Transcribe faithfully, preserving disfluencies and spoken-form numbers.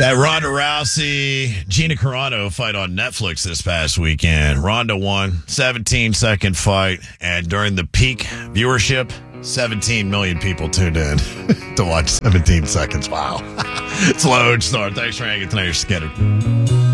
That Ronda Rousey, Gina Carano fight on Netflix this past weekend. Ronda won, seventeen-second fight, and during the peak viewership, seventeen million people tuned in to watch seventeen seconds. Wow. It's Lodestar. Thanks for hanging tonight. You're Skinner.